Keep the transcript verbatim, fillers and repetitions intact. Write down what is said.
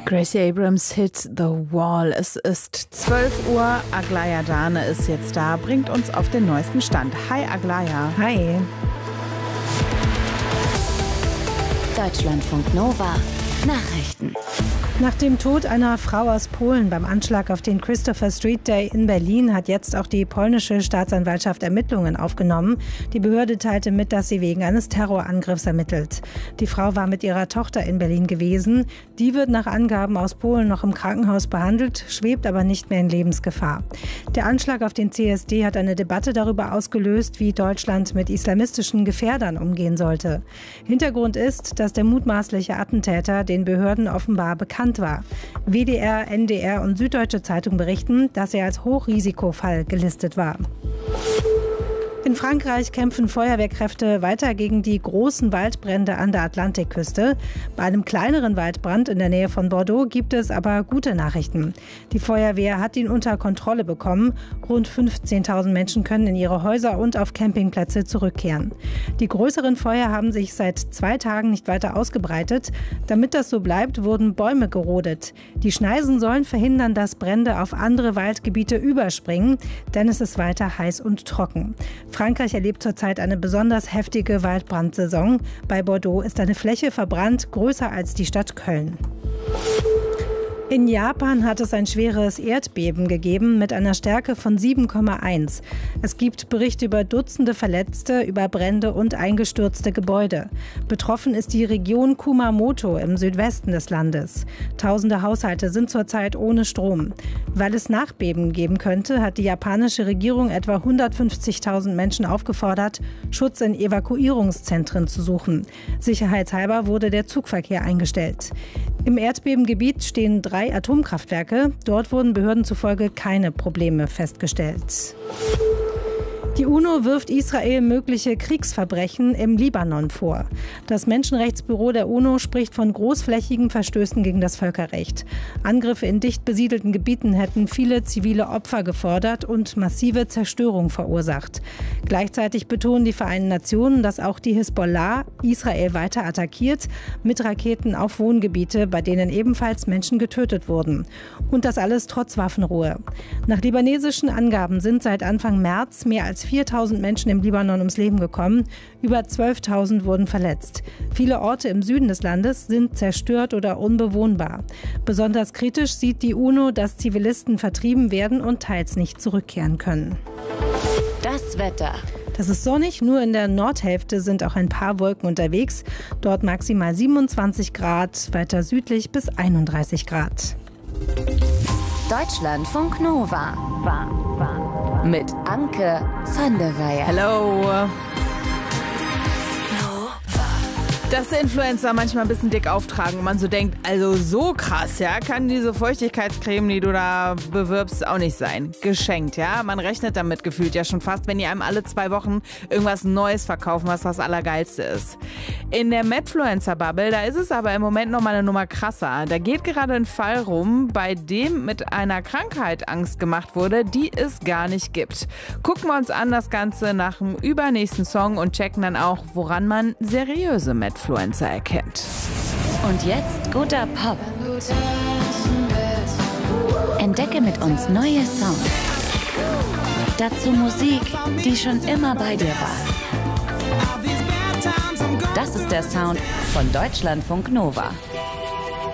Gracie Abrams Hit The Wall. Es ist zwölf Uhr. Aglaya Dane ist jetzt da, bringt uns auf den neuesten Stand. Hi Aglaya. Hi. Deutschlandfunk Nova Nachrichten. Nach dem Tod einer Frau aus Polen beim Anschlag auf den Christopher Street Day in Berlin hat jetzt auch die polnische Staatsanwaltschaft Ermittlungen aufgenommen. Die Behörde teilte mit, dass sie wegen eines Terrorangriffs ermittelt. Die Frau war mit ihrer Tochter in Berlin gewesen. Die wird nach Angaben aus Polen noch im Krankenhaus behandelt, schwebt aber nicht mehr in Lebensgefahr. Der Anschlag auf den C S D hat eine Debatte darüber ausgelöst, wie Deutschland mit islamistischen Gefährdern umgehen sollte. Hintergrund ist, dass der mutmaßliche Attentäter den Behörden offenbar bekannt war. W D R, N D R und Süddeutsche Zeitung berichten, dass er als Hochrisikofall gelistet war. In Frankreich kämpfen Feuerwehrkräfte weiter gegen die großen Waldbrände an der Atlantikküste. Bei einem kleineren Waldbrand in der Nähe von Bordeaux gibt es aber gute Nachrichten. Die Feuerwehr hat ihn unter Kontrolle bekommen. Rund fünfzehntausend Menschen können in ihre Häuser und auf Campingplätze zurückkehren. Die größeren Feuer haben sich seit zwei Tagen nicht weiter ausgebreitet. Damit das so bleibt, wurden Bäume gerodet. Die Schneisen sollen verhindern, dass Brände auf andere Waldgebiete überspringen, denn es ist weiter heiß und trocken. Frankreich erlebt zurzeit eine besonders heftige Waldbrandsaison. Bei Bordeaux ist eine Fläche verbrannt, größer als die Stadt Köln. In Japan hat es ein schweres Erdbeben gegeben mit einer Stärke von sieben Komma eins. Es gibt Berichte über Dutzende Verletzte, über Brände und eingestürzte Gebäude. Betroffen ist die Region Kumamoto im Südwesten des Landes. Tausende Haushalte sind zurzeit ohne Strom. Weil es Nachbeben geben könnte, hat die japanische Regierung etwa hundertfünfzigtausend Menschen aufgefordert, Schutz in Evakuierungszentren zu suchen. Sicherheitshalber wurde der Zugverkehr eingestellt. Im Erdbebengebiet stehen drei Atomkraftwerke. Dort wurden Behörden zufolge keine Probleme festgestellt. Die UNO wirft Israel mögliche Kriegsverbrechen im Libanon vor. Das Menschenrechtsbüro der UNO spricht von großflächigen Verstößen gegen das Völkerrecht. Angriffe in dicht besiedelten Gebieten hätten viele zivile Opfer gefordert und massive Zerstörung verursacht. Gleichzeitig betonen die Vereinten Nationen, dass auch die Hisbollah Israel weiter attackiert, mit Raketen auf Wohngebiete, bei denen ebenfalls Menschen getötet wurden. Und das alles trotz Waffenruhe. Nach libanesischen Angaben sind seit Anfang März mehr als viertausend Menschen im Libanon ums Leben gekommen, über zwölftausend wurden verletzt. Viele Orte im Süden des Landes sind zerstört oder unbewohnbar. Besonders kritisch sieht die UNO, dass Zivilisten vertrieben werden und teils nicht zurückkehren können. Das Wetter. Das ist sonnig, nur in der Nordhälfte sind auch ein paar Wolken unterwegs. Dort maximal siebenundzwanzig Grad, weiter südlich bis einunddreißig Grad. Deutschlandfunk Nova. Mit Anke van der Weyer. Hello. Dass Influencer manchmal ein bisschen dick auftragen und man so denkt, also so krass, ja, kann diese Feuchtigkeitscreme, die du da bewirbst, auch nicht sein. Geschenkt, ja. Man rechnet damit gefühlt ja schon fast, wenn die einem alle zwei Wochen irgendwas Neues verkaufen, was das Allergeilste ist. In der Medfluencer-Bubble, da ist es aber im Moment nochmal eine Nummer krasser. Da geht gerade ein Fall rum, bei dem mit einer Krankheit Angst gemacht wurde, die es gar nicht gibt. Gucken wir uns an das Ganze nach dem übernächsten Song und checken dann auch, woran man seriöse Medfluencer Influencer erkennt. Und jetzt guter Pop. Entdecke mit uns neue Songs. Dazu Musik, die schon immer bei dir war. Das ist der Sound von Deutschlandfunk Nova.